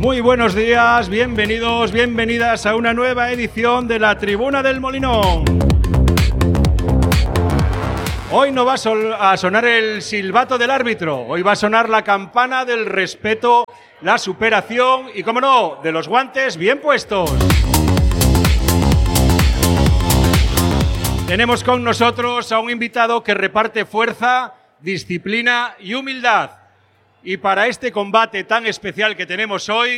Muy buenos días, bienvenidos, bienvenidas a una nueva edición de la Tribuna del Molinón. Hoy no va a sonar el silbato del árbitro, hoy va a sonar la campana del respeto, la superación y, cómo no, de los guantes bien puestos. Tenemos con nosotros a un invitado que reparte fuerza, disciplina y humildad. Y para este combate tan especial que tenemos hoy,